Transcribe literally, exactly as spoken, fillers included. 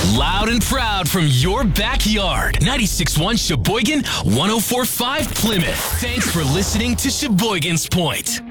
Loud and proud from your backyard. ninety-six point one Sheboygan, one oh four point five Plymouth. Thanks for listening to Sheboygan's Point.